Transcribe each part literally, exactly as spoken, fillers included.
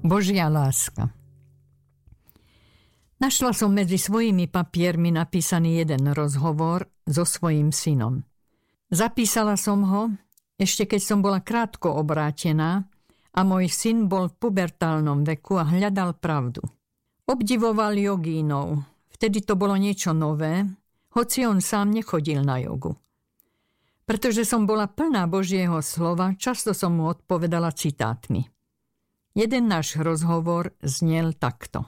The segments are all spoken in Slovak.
Božia láska. Našla som medzi svojimi papiermi napísaný jeden rozhovor so svojím synom. Zapísala som ho, ešte keď som bola krátko obrátená a môj syn bol v pubertálnom veku a hľadal pravdu. Obdivoval jogínov, vtedy to bolo niečo nové, hoci on sám nechodil na jogu. Pretože som bola plná Božieho slova, často som mu odpovedala citátmi. Jeden náš rozhovor znel takto.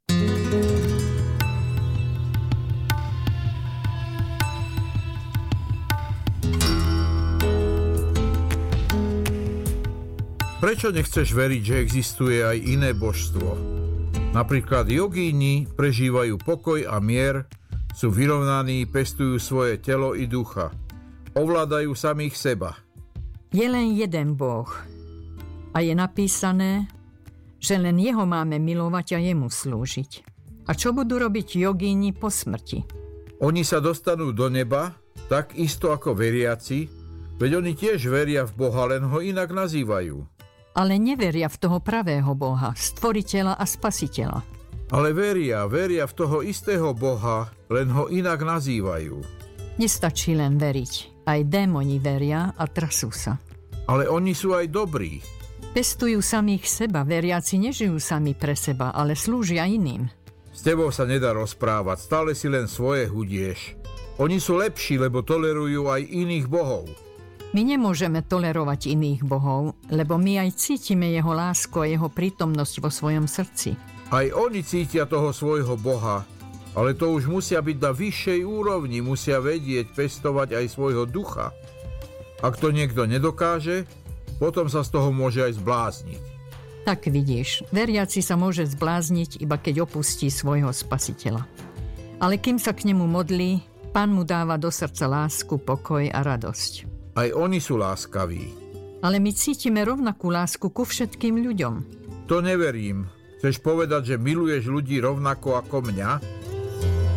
Prečo nechceš veriť, že existuje aj iné božstvo? Napríklad jogíni prežívajú pokoj a mier, sú vyrovnaní, pestujú svoje telo i ducha. Ovládajú samých seba. Je len jeden Boh a je napísané, že len jeho máme milovať a jemu slúžiť. A čo budú robiť jogíni po smrti? Oni sa dostanú do neba, tak isto ako veriaci, veď oni tiež veria v Boha, len ho inak nazývajú. Ale neveria v toho pravého Boha, stvoriteľa a spasiteľa. Ale veria, veria v toho istého Boha, len ho inak nazývajú. Nestačí len veriť. Aj démoni veria a trasú sa. Ale oni sú aj dobrí. Pestujú samých seba, veriaci nežijú sami pre seba, ale slúžia iným. S tebou sa nedá rozprávať, stále si len svoje hudieš. Oni sú lepší, lebo tolerujú aj iných bohov. My nemôžeme tolerovať iných bohov, lebo my aj cítime jeho lásku a jeho prítomnosť vo svojom srdci. Aj oni cítia toho svojho boha, ale to už musia byť na vyššej úrovni, musia vedieť pestovať aj svojho ducha. Ak to niekto nedokáže, potom sa z toho môže aj zblázniť. Tak vidíš, veriaci sa môže zblázniť, iba keď opustí svojho spasiteľa. Ale kým sa k nemu modlí, Pán mu dáva do srdca lásku, pokoj a radosť. Aj oni sú láskaví. Ale my cítime rovnakú lásku ku všetkým ľuďom. To neverím. Chceš povedať, že miluješ ľudí rovnako ako mňa?